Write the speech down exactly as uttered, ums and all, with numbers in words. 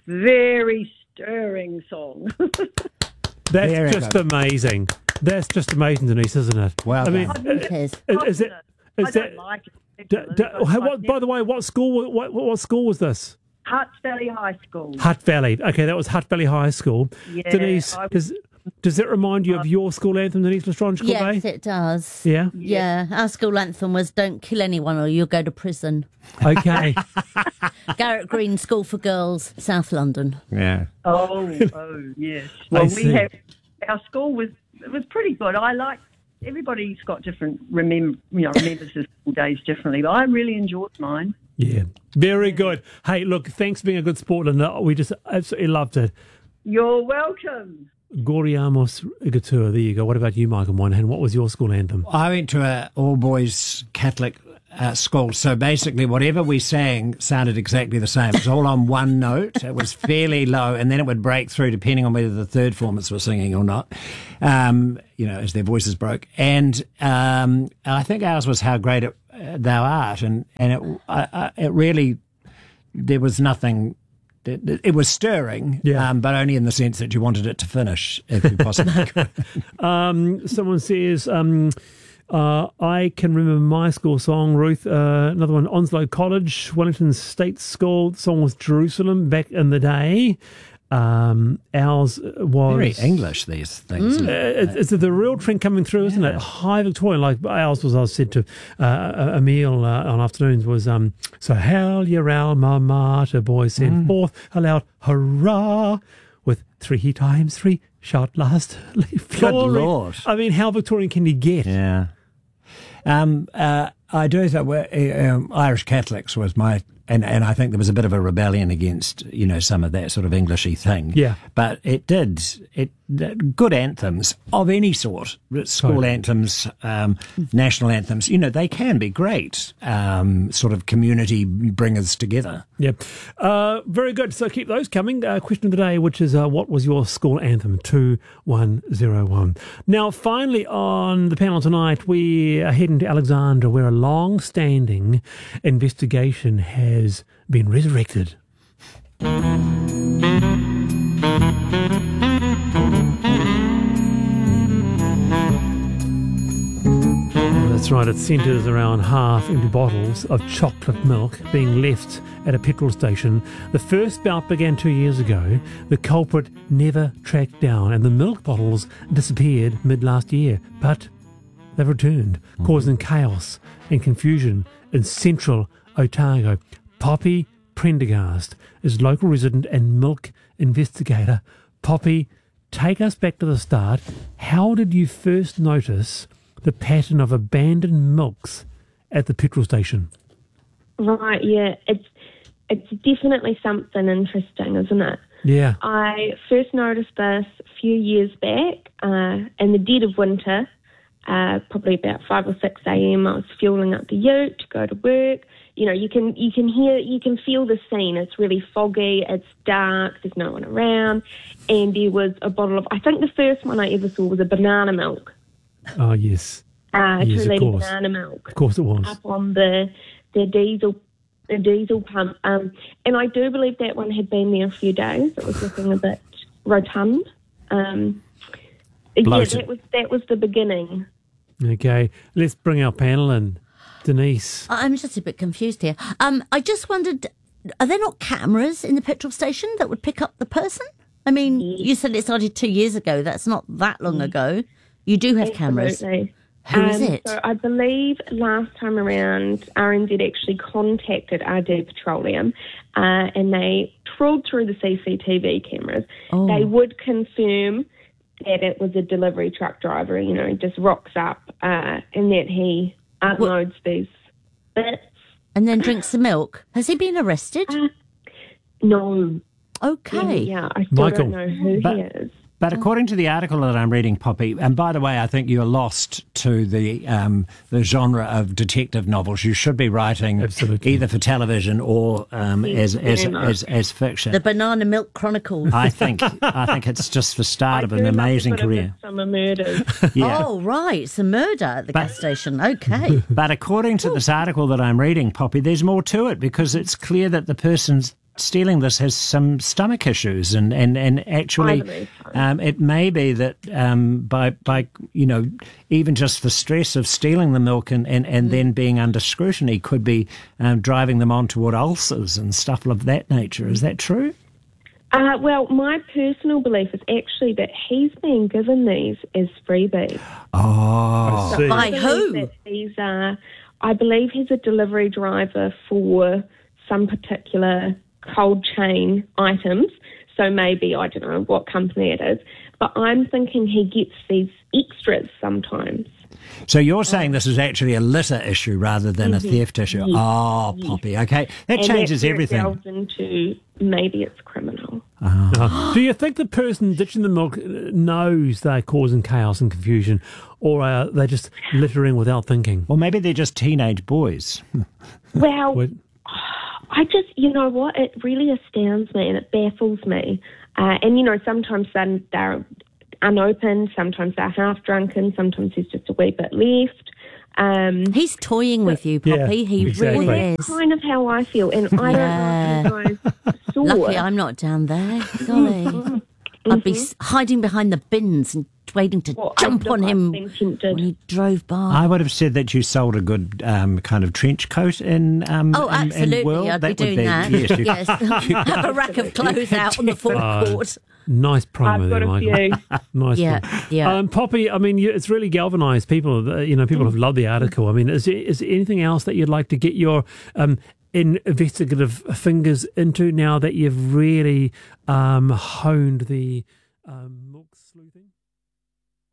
very stirring song. That's Very just good. amazing. That's just amazing, Denise, isn't it? Well I mean, done. is, It is. is, is it? Is I that? don't like it. D- d- but how- I what, by the way, what school? What, what what school was this? Hutt Valley High School. Hutt Valley. Okay, that was Hutt Valley High School. Yeah, Denise, I- does does that remind you of your school anthem, Denise Lestrange? Yes, it does. Yeah. Yeah, our school anthem was "Don't kill anyone or you'll go to prison." Okay. Garrett Green School for Girls, South London. Yeah. Oh, oh, yes. I Well, see. we have our school was it was pretty good. I like everybody's got different remember you know remembers their school days differently, but I really enjoyed mine. Yeah. Very good. Hey, look, thanks for being a good sport, Linda. We just absolutely loved it. You're welcome. Goriamos Igatua. There you go. What about you, Michael Moynihan? What was your school anthem? I went to a all-boys Catholic uh, school, so basically whatever we sang sounded exactly the same. It was all on one note. It was fairly low, and then it would break through depending on whether the third formers were singing or not, um, you know, as their voices broke. And um, I think ours was How Great it, uh, Thou Art, and, and it, I, I, it really, there was nothing... It, it was stirring, Yeah. um, but only in the sense that you wanted it to finish, if you possibly could. Um, someone says, um, uh, I can remember my school song, Ruth. Uh, another one, Onslow College, Wellington State School. The song was Jerusalem back in the day. Um, ours was... Very English, these things. Uh, it's, it's the real trend coming through, isn't it? High Victorian, like ours was, I said to uh, a meal uh, on afternoons was, um, so hail your alma mater, boys, send forth a loud hurrah with three times three shot lastly. Good Lord. I mean, how Victorian can you get? Yeah. Um, uh, I do think we're, uh, um, Irish Catholics was my, and, and I think there was a bit of a rebellion against, you know, some of that sort of Englishy thing. Yeah. But it did, it good anthems of any sort, school Totally. anthems, um, national anthems, you know, they can be great, um, sort of community bringers together. Yeah. Uh, very good. So keep those coming. Uh, question of the day, which is uh, what was your school anthem? two one zero one. Now, finally, on the panel tonight, we are heading to Alexandra, where a long-standing investigation has been resurrected. That's right, it centres around half empty bottles of chocolate milk being left at a petrol station. The first bout began two years ago. The culprit never tracked down, and the milk bottles disappeared mid-last year. But they've returned, causing chaos and confusion in central Otago. Poppy Prendergast is local resident and milk investigator. Poppy, take us back to the start. How did you first notice the pattern of abandoned milks at the petrol station? Right, yeah, it's it's definitely something interesting, isn't it? Yeah. I first noticed this a few years back uh, in the dead of winter, uh, probably about five or six a.m. I was fueling up the ute to go to work. You know, you can you can hear, you can feel the scene. It's really foggy, it's dark, there's no one around, and there was a bottle of, I think the first one I ever saw was a banana milk. Oh, yes. Uh, Yes, of two litre course. banana milk. Of course it was. Up on the the diesel the diesel pump. Um, and I do believe that one had been there a few days. It was looking a bit rotund. Um, yeah, Bloated. that was that was the beginning. Okay, let's bring our panel in. Denise. I'm just a bit confused here. Um, I just wondered, are there not cameras in the petrol station that would pick up the person? I mean, you said it started two years ago. That's not that long ago. You do have cameras. Absolutely. Who is Um, it? So I believe last time around, R N Z actually contacted R D Petroleum uh, and they trawled through the C C T V cameras. Oh. They would confirm that it was a delivery truck driver, you know, just rocks up uh, and that he unloads these bits. And then drinks the milk. Has he been arrested? Uh, No. Okay. Yeah, I still Michael. don't know who But- he is. But according to the article that I'm reading, Poppy, and by the way, I think you're lost to the um, the genre of detective novels. You should be writing Absolutely. either for television or um, as, as, very much. as as fiction. The Banana Milk Chronicles. I think I think it's just the start of I an do love a amazing bit of career. Summer murders. Yeah. Oh, right. It's a murder at the gas station. Okay. But according to this article that I'm reading, Poppy, there's more to it because it's clear that the person's stealing this has some stomach issues, and, and, and actually, I believe so. um, it may be that um, by by you know even just the stress of stealing the milk and, and, and then being under scrutiny could be um, driving them on toward ulcers and stuff of that nature. Is that true? Uh, well, my personal belief is actually that he's being given these as freebies. Oh, I see. By I believe who? that He's, uh, I believe he's a delivery driver for some particular cold chain items. So maybe, I don't know what company it is. But I'm thinking he gets these extras sometimes. so you're saying this is actually a litter issue rather than a theft issue? Yes. Oh, Poppy. Okay, that And changes that's where it everything. delves into maybe it's criminal. Uh, do you think the person ditching the milk knows they're causing chaos and confusion, or are they just littering without thinking? Well, maybe they're just teenage boys. Well, What- I just, you know what, it really astounds me and it baffles me. Uh, and, you know, sometimes they're, they're unopened, sometimes they're half drunken, sometimes there's just a wee bit left. Um, He's toying with you, Yeah, Poppy. he exactly. really that's is. kind of how I feel. And I Yeah. don't know if you guys saw. Luckily, I'm not down there. Golly. I'd be s hiding behind the bins and waiting to Well, I jump on look, I've him been tempted. when he drove by. I would have said that you sold a good um, kind of trench coat in um, Oh, in, in absolutely. World. I'd that be would doing that. Yes, you- Yes. Have a rack of clothes out on the forecourt. Nice promo I've there, got a Michael. few. Nice Yeah, one. yeah. Um, Poppy, I mean, you, it's really galvanised people. uh, You know, people have loved the article. I mean, is there, is there anything else that you'd like to get your um, investigative fingers into now that you've really um, honed the um,